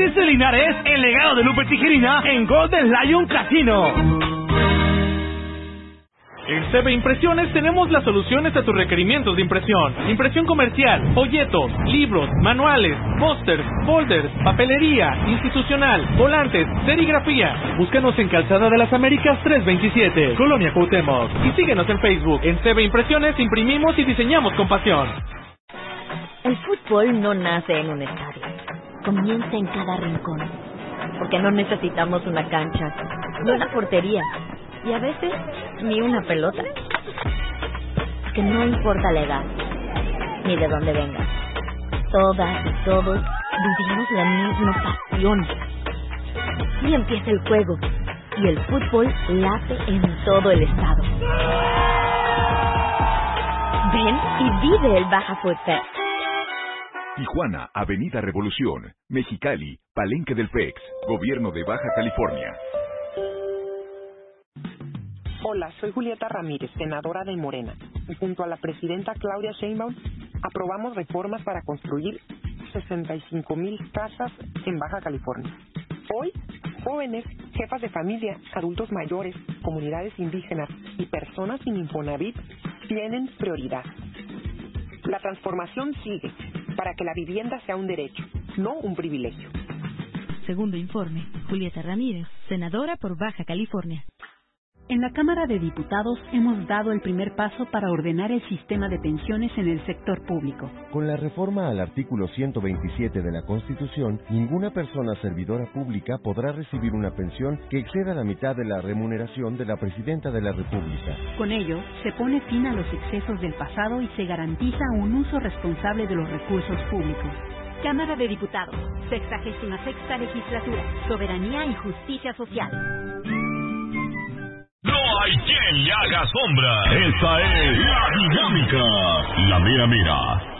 desde Linares, el legado de Lupe Tijerina en Golden Lion Casino. En CB Impresiones tenemos las soluciones a tus requerimientos de impresión. Impresión comercial, folletos, libros, manuales, pósters, folders, papelería, institucional, volantes, serigrafía. Búscanos en Calzada de las Américas 327, Colonia Cuauhtémoc. Y síguenos en Facebook. En CB Impresiones imprimimos y diseñamos con pasión. El fútbol no nace en un estadio. Comienza en cada rincón. Porque no necesitamos una cancha, ni una portería. Y a veces, ni una pelota. Que no importa la edad, ni de dónde vengas. Todas y todos vivimos la misma pasión. Y empieza el juego. Y el fútbol late en todo el estado. Ven y vive el Baja Food Fest. Tijuana, Avenida Revolución. Mexicali, Palenque del FEX. Gobierno de Baja California. Hola, soy Julieta Ramírez, senadora de Morena, y junto a la presidenta Claudia Sheinbaum aprobamos reformas para construir 65,000 casas en Baja California. Hoy, jóvenes, jefas de familia, adultos mayores, comunidades indígenas y personas sin Infonavit tienen prioridad. La transformación sigue para que la vivienda sea un derecho, no un privilegio. Segundo informe, Julieta Ramírez, senadora por Baja California. En la Cámara de Diputados hemos dado el primer paso para ordenar el sistema de pensiones en el sector público. Con la reforma al artículo 127 de la Constitución, ninguna persona servidora pública podrá recibir una pensión que exceda la mitad de la remuneración de la Presidenta de la República. Con ello, se pone fin a los excesos del pasado y se garantiza un uso responsable de los recursos públicos. Cámara de Diputados, 66ª legislatura, soberanía y justicia social. No hay quien le haga sombra. Esta es La Dinámica. La mera mera.